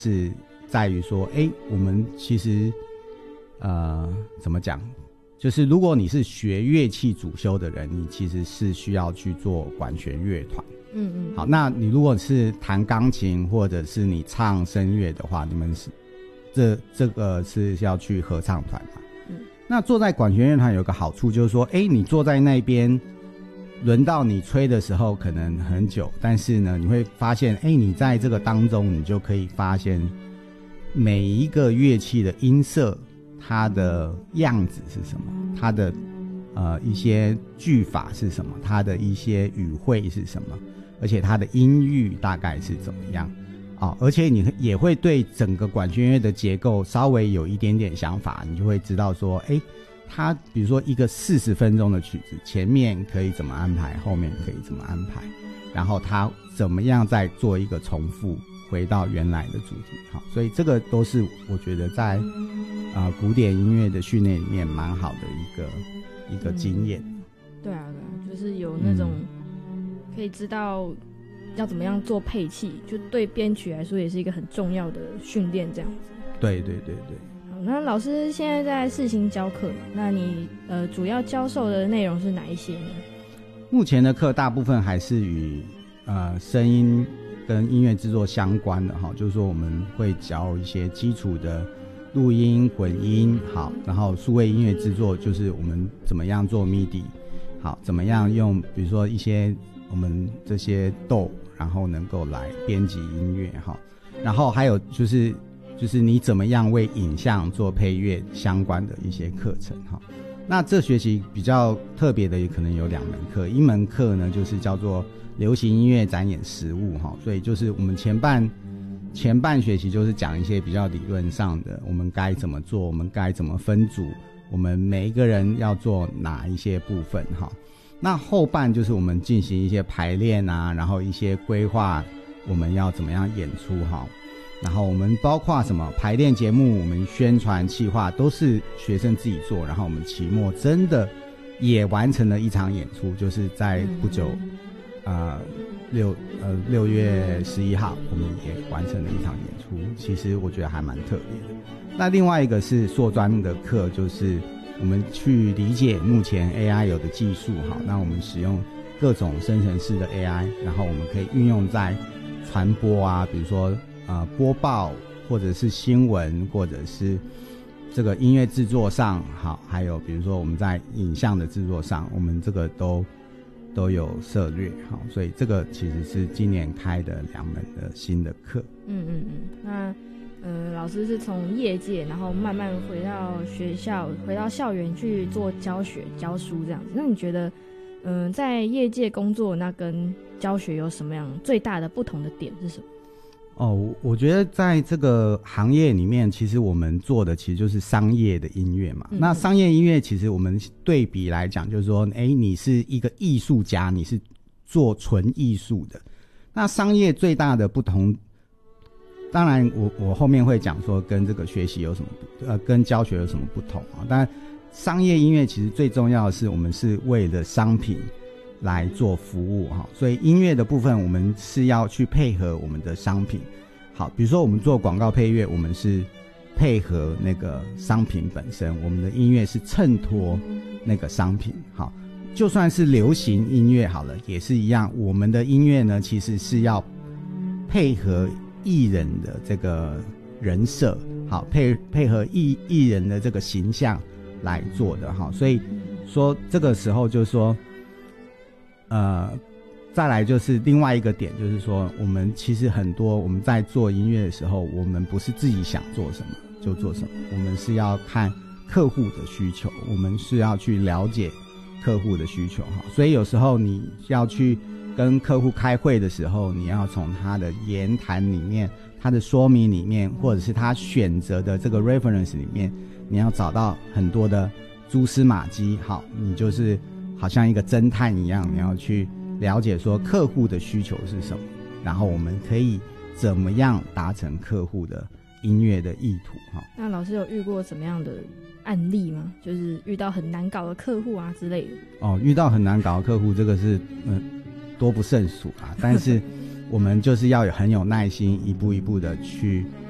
是在于说，我们其实怎么讲，就是如果你是学乐器主修的人，你其实是需要去做管弦乐团。好，那你如果是弹钢琴或者是你唱声乐的话，你们是这个是要去合唱团嘛。那坐在管弦乐团有个好处就是说，你坐在那边，轮到你吹的时候可能很久，但是呢，你会发现，你在这个当中，你就可以发现每一个乐器的音色，它的样子是什么，它的一些句法是什么，它的一些语汇是什么，而且它的音域大概是怎么样。而且你也会对整个管弦乐的结构稍微有一点点想法，你就会知道说，它比如说一个40分钟的曲子，前面可以怎么安排，后面可以怎么安排，然后它怎么样再做一个重复，回到原来的主题。好，所以这个都是我觉得在古典音乐的训练里面蛮好的一个经验。 对啊，就是有那种可以知道要怎么样做配器，就对编曲来说也是一个很重要的训练这样子。对。好，那老师现在在世新教课嘛，那你主要教授的内容是哪一些呢？ 目前的课大部分还是与声音跟音乐制作相关的哈，就是说我们会教一些基础的录音、混音，好，然后数位音乐制作就是我们怎么样做 MIDI， 好，怎么样用比如说一些我们这些豆，然后能够来编辑音乐哈，然后还有就是你怎么样为影像做配乐相关的一些课程哈。那这学期比较特别的也可能有2门课，一门课呢就是叫做流行音乐展演实务哈，所以就是我们前半学期就是讲一些比较理论上的，我们该怎么做，我们该怎么分组，我们每一个人要做哪一些部分哈。那后半就是我们进行一些排练啊，然后一些规划我们要怎么样演出哈，然后我们包括什么排练节目，我们宣传企划都是学生自己做，然后我们期末真的也完成了一场演出，就是在不久6月11号我们也完成了一场演出，其实我觉得还蛮特别的。那另外一个是硕专的课，就是我们去理解目前 AI 有的技术，好，那我们使用各种生成式的 AI， 然后我们可以运用在传播啊，比如说播报或者是新闻或者是这个音乐制作上，好，还有比如说我们在影像的制作上，我们这个都有涉略，好，所以这个其实是今年开的2门的新的课。 那老师是从业界，然后慢慢回到学校，回到校园去做教学、教书这样子。那你觉得，在业界工作，那跟教学有什么样最大的不同的点是什么？ 我觉得在这个行业里面，其实我们做的其实就是商业的音乐嘛。那商业音乐其实我们对比来讲，就是说，你是一个艺术家，你是做纯艺术的。那商业最大的不同，当然我后面会讲说跟这个学习有什么跟教学有什么不同啊。但商业音乐其实最重要的是，我们是为了商品来做服务哈，所以音乐的部分我们是要去配合我们的商品。好，比如说我们做广告配乐，我们是配合那个商品本身，我们的音乐是衬托那个商品。好，就算是流行音乐好了，也是一样，我们的音乐呢其实是要配合艺人的这个人设，好，配合艺人的这个形象来做的哈。所以说这个时候就是说再来就是另外一个点，就是说我们其实很多我们在做音乐的时候，我们不是自己想做什么就做什么，我们是要看客户的需求，我们是要去了解客户的需求哈。所以有时候你要去跟客户开会的时候，你要从他的言谈里面，他的说明里面，或者是他选择的这个 reference 里面，你要找到很多的蛛丝马迹。好，你就是好像一个侦探一样，你要去了解说客户的需求是什么，然后我们可以怎么样达成客户的音乐的意图。 那老师有遇过什么样的案例吗？就是遇到很难搞的客户啊之类的。 遇到很难搞的客户，这个是多不胜数啊。但是我们就是要很有耐心，一步一步的去